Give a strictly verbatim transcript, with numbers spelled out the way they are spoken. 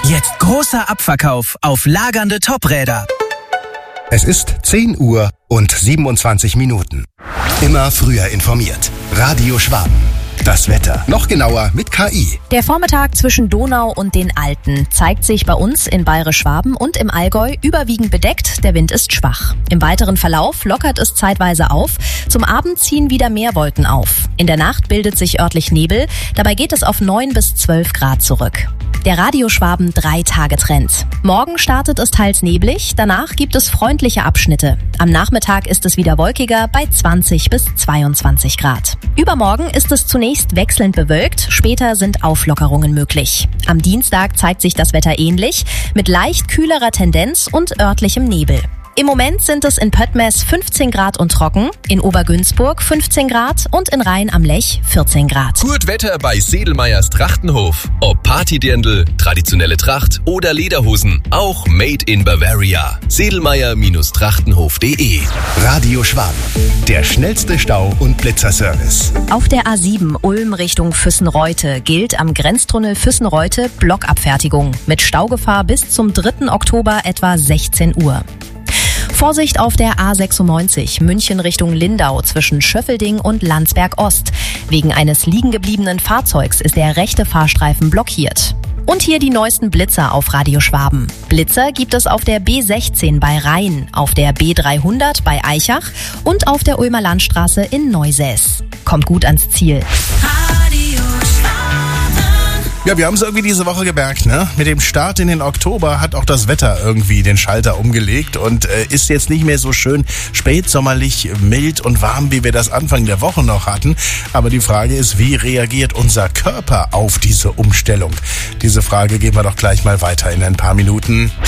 Jetzt großer Abverkauf auf lagernde Topräder. Es ist zehn Uhr und siebenundzwanzig Minuten. Immer früher informiert. Radio Schwaben. Das Wetter. Noch genauer mit K I. Der Vormittag zwischen Donau und den Alpen zeigt sich bei uns in Bayerisch-Schwaben und im Allgäu überwiegend bedeckt. Der Wind ist schwach. Im weiteren Verlauf lockert es zeitweise auf. Zum Abend ziehen wieder mehr Wolken auf. In der Nacht bildet sich örtlich Nebel. Dabei geht es auf neun bis zwölf Grad zurück. Der Radio Schwaben Drei-Tage-Trend. Morgen startet es teils neblig, danach gibt es freundliche Abschnitte. Am Nachmittag ist es wieder wolkiger bei zwanzig bis zweiundzwanzig Grad. Übermorgen ist es zunächst wechselnd bewölkt, später sind Auflockerungen möglich. Am Dienstag zeigt sich das Wetter ähnlich, mit leicht kühlerer Tendenz und örtlichem Nebel. Im Moment sind es in Pöttmes fünfzehn Grad und trocken, in Obergünzburg fünfzehn Grad und in Rhein am Lech vierzehn Grad. Gut Wetter bei Sedelmeyers Trachtenhof. Ob Partydirndl, traditionelle Tracht oder Lederhosen, auch made in Bavaria. sedelmeyer Trachtenhof punkt de. Radio Schwaben. Der schnellste Stau- und Blitzerservice. Auf der A sieben Ulm Richtung Füssenreute gilt am Grenztunnel Füssenreute Blockabfertigung mit Staugefahr bis zum dritten Oktober etwa sechzehn Uhr. Vorsicht auf der A sechsundneunzig, München Richtung Lindau zwischen Schöffelding und Landsberg Ost. Wegen eines liegengebliebenen Fahrzeugs ist der rechte Fahrstreifen blockiert. Und hier die neuesten Blitzer auf Radio Schwaben. Blitzer gibt es auf der B sechzehn bei Rhein, auf der B dreihundert bei Eichach und auf der Ulmer Landstraße in Neusäß. Kommt gut ans Ziel. Ja, wir haben es irgendwie diese Woche gemerkt, ne? Mit dem Start in den Oktober hat auch das Wetter irgendwie den Schalter umgelegt und äh, ist jetzt nicht mehr so schön spätsommerlich, mild und warm, wie wir das Anfang der Woche noch hatten. Aber die Frage ist, wie reagiert unser Körper auf diese Umstellung? Diese Frage gehen wir doch gleich mal weiter in ein paar Minuten.